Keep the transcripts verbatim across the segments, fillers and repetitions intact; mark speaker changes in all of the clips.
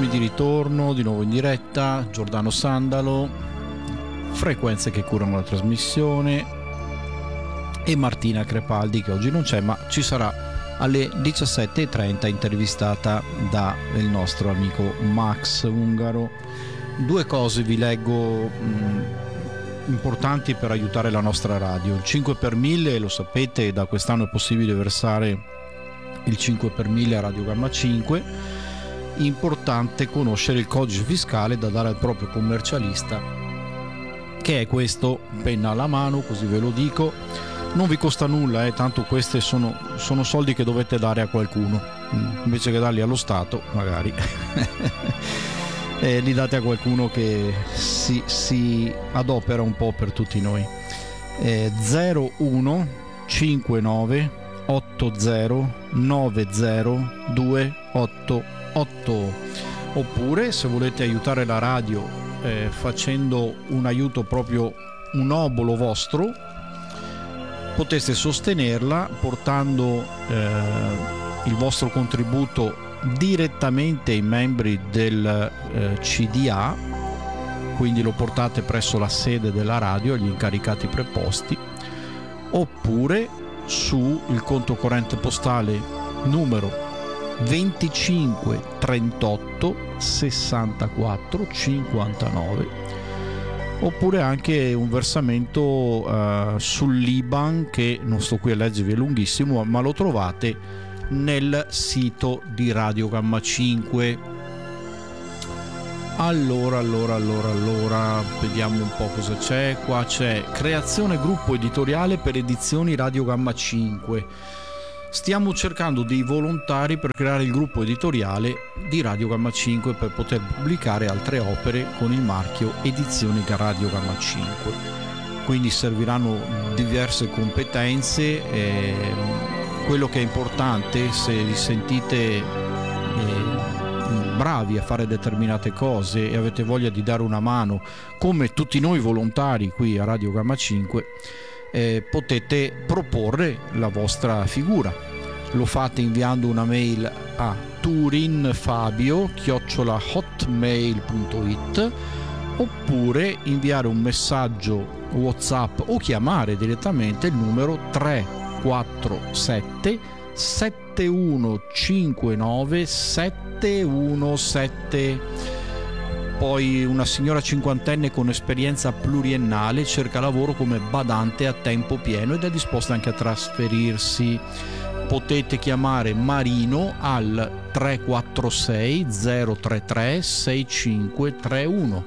Speaker 1: eccomi di ritorno, di nuovo in diretta. Giordano Sandalo, frequenze che curano la trasmissione, e Martina Crepaldi, che oggi non c'è ma ci sarà alle diciassette e trenta, intervistata da il nostro amico Max Ungaro. Due cose vi leggo mh, importanti per aiutare la nostra radio. Il cinque per mille, lo sapete, da quest'anno è possibile versare il cinque per mille a Radio Gamma cinque. Importante conoscere il codice fiscale da dare al proprio commercialista, che è questo, penna alla mano, così ve lo dico. Non vi costa nulla, eh, tanto questi sono, sono soldi che dovete dare a qualcuno, invece che darli allo Stato magari e li date a qualcuno che si, si adopera un po' per tutti noi. eh, zero uno cinquantanove ottanta novanta due otto otto. Oppure, se volete aiutare la radio eh, facendo un aiuto proprio, un obolo vostro, potete sostenerla portando eh, il vostro contributo direttamente ai membri del eh, C D A, quindi lo portate presso la sede della radio, agli incaricati preposti, oppure su il conto corrente postale numero venticinque trentotto sessantaquattro cinquantanove, oppure anche un versamento uh, sull'I B A N, che non sto qui a leggervi, è lunghissimo, ma lo trovate nel sito di Radio Gamma cinque. Allora, allora, allora, allora, vediamo un po' cosa c'è. Qua c'è creazione gruppo editoriale per edizioni Radio Gamma cinque. Stiamo cercando dei volontari per creare il gruppo editoriale di Radio Gamma cinque per poter pubblicare altre opere con il marchio Edizioni Radio Gamma cinque. Quindi serviranno diverse competenze. Eh, quello che è importante, se vi sentite eh, bravi a fare determinate cose e avete voglia di dare una mano, come tutti noi volontari qui a Radio Gamma cinque, Eh, potete proporre la vostra figura. Lo fate inviando una mail a turinfabio chiocciola hotmail punto it, oppure inviare un messaggio WhatsApp o chiamare direttamente il numero tre quattro sette sette uno cinque nove sette uno sette. Poi una signora cinquantenne con esperienza pluriennale cerca lavoro come badante a tempo pieno ed è disposta anche a trasferirsi. Potete chiamare Marino al tre quattro sei zero tre tre sei cinque tre uno,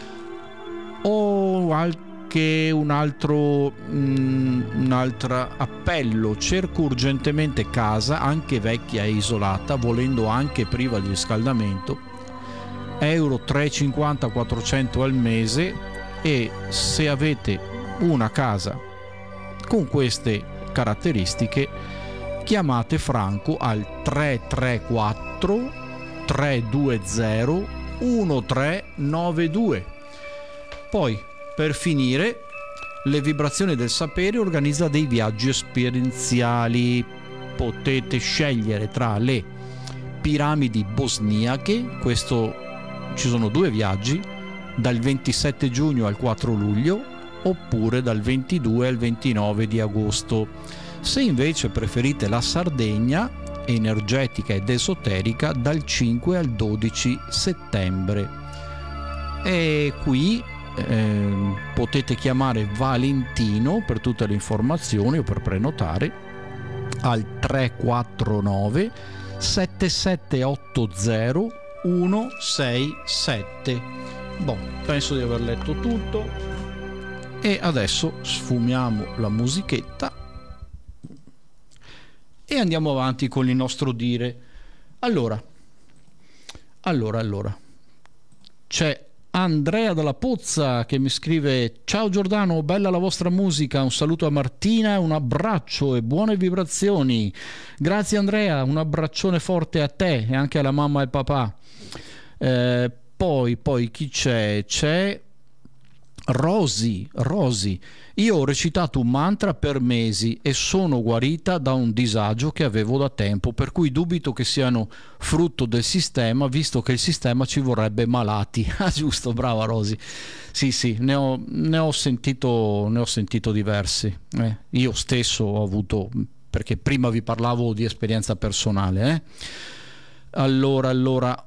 Speaker 1: o anche un altro um, un altro appello: cerco urgentemente casa, anche vecchia e isolata, volendo anche priva di riscaldamento, euro trecentocinquanta quattrocento al mese. E se avete una casa con queste caratteristiche, chiamate Franco al tre tre quattro tre due zero uno tre nove due. Poi, per finire, Le Vibrazioni del Sapere organizza dei viaggi esperienziali. Potete scegliere tra le piramidi bosniache, questo ci sono due viaggi, dal ventisette giugno al quattro luglio, oppure dal ventidue al ventinove di agosto. Se invece preferite la Sardegna, energetica ed esoterica, dal cinque al dodici settembre. E qui eh, potete chiamare Valentino per tutte le informazioni o per prenotare al tre quattro nove sette sette otto zero uno sei sette. Boh, penso di aver letto tutto e adesso sfumiamo la musichetta e andiamo avanti con il nostro dire. Allora, allora, allora, c'è Andrea dalla Pozza che mi scrive: ciao Giordano, bella la vostra musica, un saluto a Martina, un abbraccio e buone vibrazioni. Grazie Andrea, un abbraccione forte a te e anche alla mamma e al papà. Eh, poi, poi chi c'è? C'è Rosy, Rosy, io ho recitato un mantra per mesi e sono guarita da un disagio che avevo da tempo, per cui dubito che siano frutto del sistema, visto che il sistema ci vorrebbe malati. Ah, giusto, brava Rosy. Sì, sì, ne ho, ne ho sentito, ne ho sentito diversi. Eh, io stesso ho avuto, perché prima vi parlavo di esperienza personale. Eh. Allora, allora,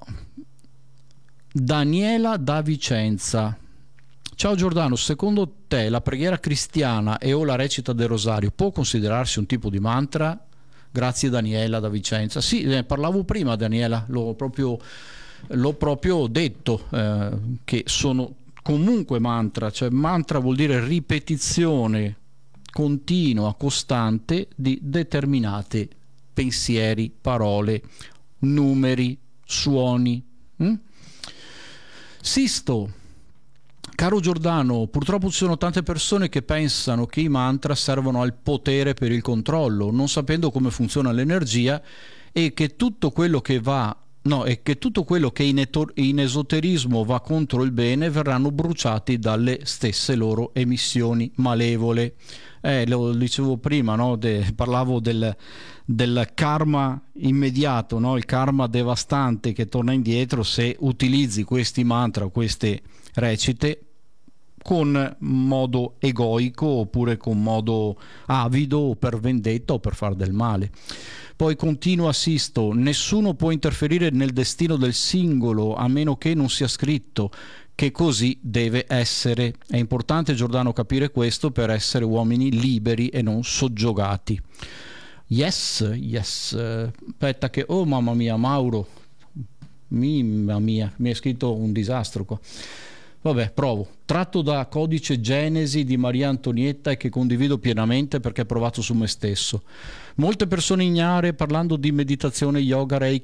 Speaker 1: Daniela da Vicenza. Ciao Giordano, secondo te la preghiera cristiana e o la recita del rosario può considerarsi un tipo di mantra? Grazie Daniela da Vicenza. Sì, ne parlavo prima Daniela, l'ho proprio, l'ho proprio detto, eh, che sono comunque mantra, cioè mantra vuol dire ripetizione continua, costante di determinate pensieri, parole, numeri, suoni. Mm? Sisto. Caro Giordano, purtroppo ci sono tante persone che pensano che i mantra servono al potere per il controllo, non sapendo come funziona l'energia e che tutto quello che va, no, e che tutto quello che in, eto, in esoterismo va contro il bene verranno bruciati dalle stesse loro emissioni malevole. Eh, lo dicevo prima, no? De, parlavo del, del karma immediato, no? Il karma devastante che torna indietro se utilizzi questi mantra, queste recite con modo egoico oppure con modo avido o per vendetta o per far del male. Poi continua Sisto, nessuno può interferire nel destino del singolo a meno che non sia scritto che così deve essere. È importante, Giordano, capire questo per essere uomini liberi e non soggiogati. Yes, yes. Aspetta che... Oh mamma mia, Mauro. Mamma mia, mi è scritto un disastro qua. Vabbè, provo. Tratto da Codice Genesi di Maria Antonietta e che condivido pienamente perché è provato su me stesso. Molte persone ignare, parlando di meditazione, yoga, reiki,